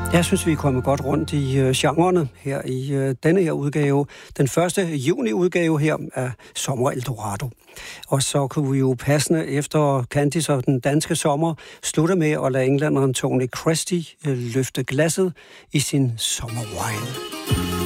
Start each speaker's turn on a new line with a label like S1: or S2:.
S1: Jeg synes, vi er kommet godt rundt i genrerne her i denne her udgave. Den 1. juni-udgave her af Sommer Eldorado. Og så kunne vi jo passende efter Candice og den danske sommer slutte med at lade englænderen Tony Christie løfte glasset i sin Summer Wine.